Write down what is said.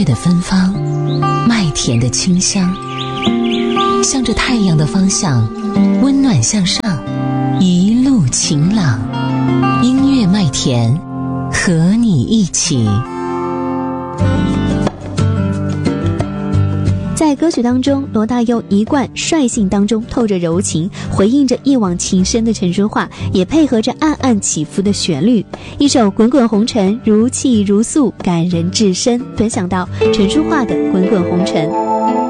的芬芳，麦田的清香，向着太阳的方向，温暖向上，一路晴朗。音乐麦田，和你一起。 在歌曲当中，罗大佑一贯率性当中透着柔情，回应着一往情深的陈淑桦，也配合着暗暗起伏的旋律。一首《滚滚红尘》如泣如诉，感人至深，分享到陈淑桦的《滚滚红尘》。